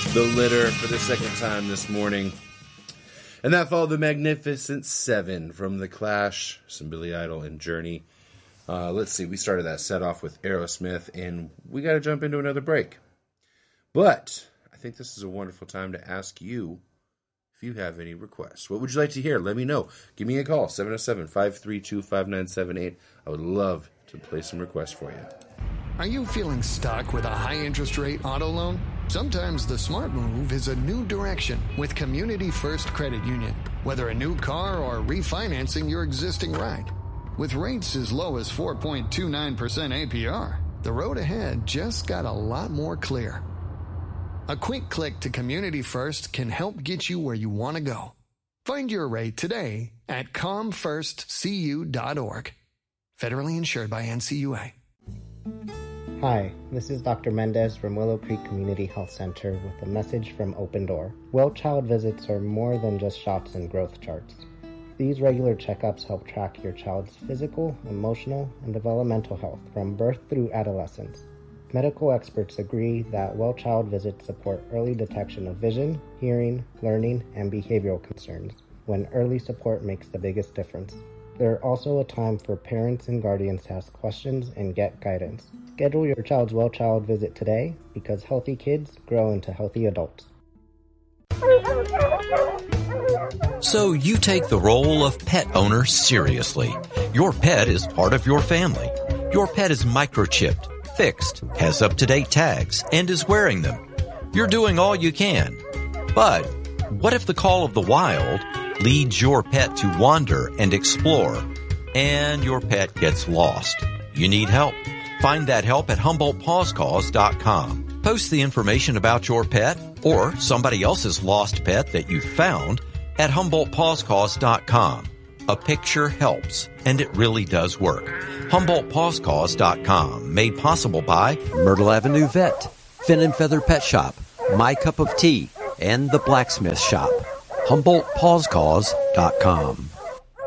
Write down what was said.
The Litter for the second time this morning. And that followed the Magnificent Seven from The Clash, some Billy Idol and Journey. Let's see, we started that set off with Aerosmith, and we got to jump into another break. But I think this is a wonderful time to ask you if you have any requests. What would you like to hear? Let me know. Give me a call, 707-532-5978. I would love to play some requests for you. Are you feeling stuck with a high interest rate auto loan? Sometimes the smart move is a new direction with Community First Credit Union. Whether a new car or refinancing your existing ride. With rates as low as 4.29% APR, the road ahead just got a lot more clear. A quick click to Community First can help get you where you want to go. Find your rate today at comfirstcu.org. Federally insured by NCUA. Hi, this is Dr. Mendez from Willow Creek Community Health Center with a message from Open Door. Well child visits are more than just shots and growth charts. These regular checkups help track your child's physical, emotional, and developmental health from birth through adolescence. Medical experts agree that well child visits support early detection of vision, hearing, learning, and behavioral concerns, when early support makes the biggest difference. They're also a time for parents and guardians to ask questions and get guidance. Schedule your child's well child visit today because healthy kids grow into healthy adults. So you take the role of pet owner seriously. Your pet is part of your family. Your pet is microchipped, fixed, has up-to-date tags, and is wearing them. You're doing all you can. But what if the call of the wild leads your pet to wander and explore, and your pet gets lost? You need help. Find that help at HumboldtPawsCause.com. Post the information about your pet or somebody else's lost pet that you found at HumboldtPawsCause.com. A picture helps, and it really does work. HumboldtPawsCause.com, made possible by Myrtle Avenue Vet, Fin and Feather Pet Shop, My Cup of Tea, and The Blacksmith Shop. HumboldtPawsCause.com.